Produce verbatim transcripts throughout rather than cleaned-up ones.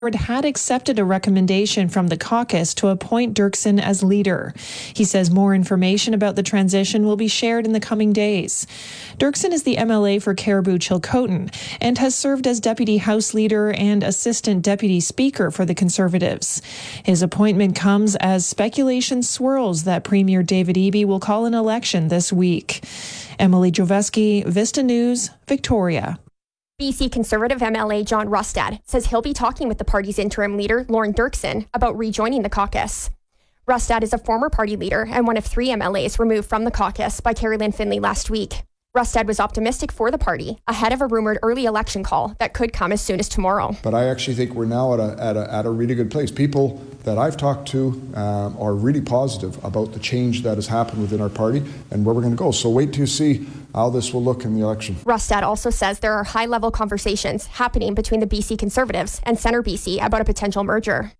had accepted a recommendation from the caucus to appoint Dirksen as leader. He says more information about the transition will be shared in the coming days. Dirksen is the M L A for Caribou-Chilcotin and has served as Deputy House Leader and Assistant Deputy Speaker for the Conservatives. His appointment comes as speculation swirls that Premier David Eby will call an election this week. Emily Joveski, Vista News, Victoria. B C Conservative M L A John Rustad says he'll be talking with the party's interim leader, Lorne Dirksen, about rejoining the caucus. Rustad is a former party leader and one of three M L As removed from the caucus by Carrie Lynn Finley last week. Rustad was optimistic for the party ahead of a rumored early election call that could come as soon as tomorrow. But I actually think we're now at a, at a, at a really good place. People that I've talked to um, are really positive about the change that has happened within our party and where we're going to go. So wait to see how this will look in the election. Rustad also says there are high-level conversations happening between the B C Conservatives and Centre B C about a potential merger.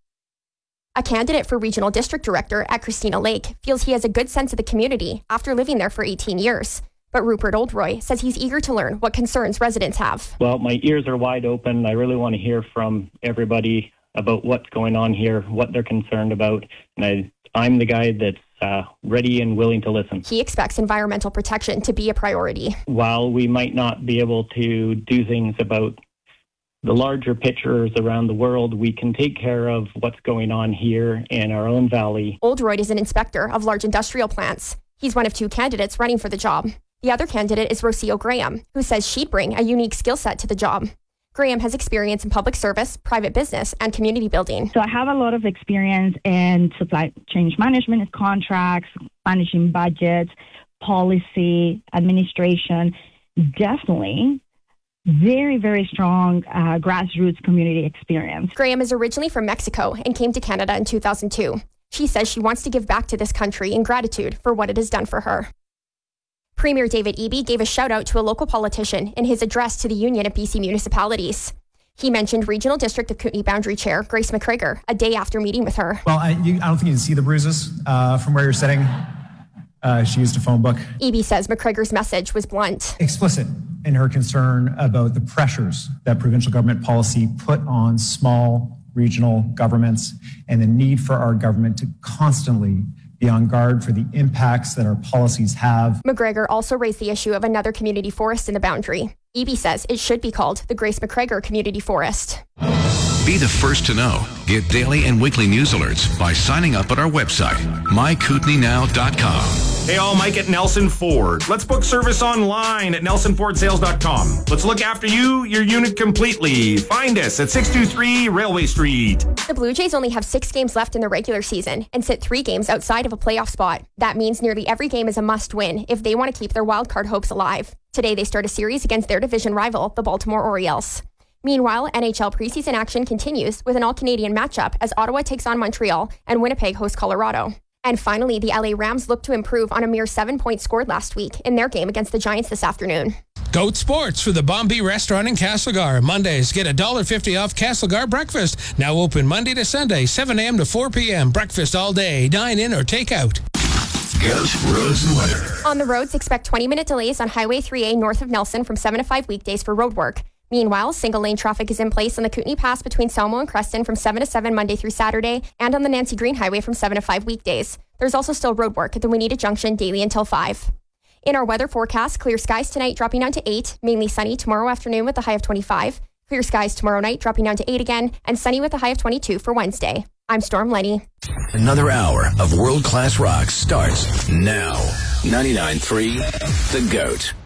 A candidate for Regional District Director at Christina Lake feels he has a good sense of the community after living there for eighteen years. But Rupert Oldroy says he's eager to learn what concerns residents have. Well, my ears are wide open. I really want to hear from everybody about what's going on here, what they're concerned about. And I, I'm the guy that's uh, ready and willing to listen. He expects environmental protection to be a priority. While we might not be able to do things about the larger pictures around the world, we can take care of what's going on here in our own valley. Oldroyd is an inspector of large industrial plants. He's one of two candidates running for the job. The other candidate is Rocio Graham, who says she'd bring a unique skill set to the job. Graham has experience in public service, private business, and community building. So I have a lot of experience in supply chain management, contracts, managing budgets, policy, administration. Definitely very, very strong uh, grassroots community experience. Graham is originally from Mexico and came to Canada in two thousand two. She says she wants to give back to this country in gratitude for what it has done for her. Premier David Eby gave a shout out to a local politician in his address to the Union of B C Municipalities. He mentioned Regional District of Kootenay Boundary Chair Grace McGregor a day after meeting with her. Well, I, you, I don't think you can see the bruises uh, from where you're sitting. Uh, she used a phone book. Eby says McGregor's message was blunt. Explicit in her concern about the pressures that provincial government policy put on small regional governments and the need for our government to constantly be on guard for the impacts that our policies have. McGregor also raised the issue of another community forest in the Boundary. Eby says it should be called the Grace McGregor Community Forest. Be the first to know. Get daily and weekly news alerts by signing up at our website, my kootenay now dot com. Hey all, Mike at Nelson Ford. Let's book service online at nelson ford sales dot com. Let's look after you, your unit completely. Find us at six two three Railway Street. The Blue Jays only have six games left in the regular season and sit three games outside of a playoff spot. That means nearly every game is a must-win if they want to keep their wildcard hopes alive. Today they start a series against their division rival, the Baltimore Orioles. Meanwhile, N H L preseason action continues with an all-Canadian matchup as Ottawa takes on Montreal and Winnipeg hosts Colorado. And finally, the L A Rams look to improve on a mere seven points scored last week in their game against the Giants this afternoon. Goat Sports for the Bombay Restaurant in Castlegar. Mondays, get one dollar fifty off Castlegar breakfast. Now open Monday to Sunday, seven a.m. to four p.m. Breakfast all day. Dine in or take out. Goat Roads and Weather. On the roads, expect twenty-minute delays on Highway three A north of Nelson from seven to five weekdays for road work. Meanwhile, single-lane traffic is in place on the Kootenay Pass between Selmo and Creston from seven to seven Monday through Saturday, and on the Nancy Green Highway from seven to five weekdays. There's also still road work at the Wineta Junction daily until five. In our weather forecast, clear skies tonight dropping down to eight, mainly sunny tomorrow afternoon with a high of twenty-five. Clear skies tomorrow night dropping down to eight again, and sunny with a high of twenty-two for Wednesday. I'm Storm Lenny. Another hour of world-class rock starts now. ninety-nine point three The Goat.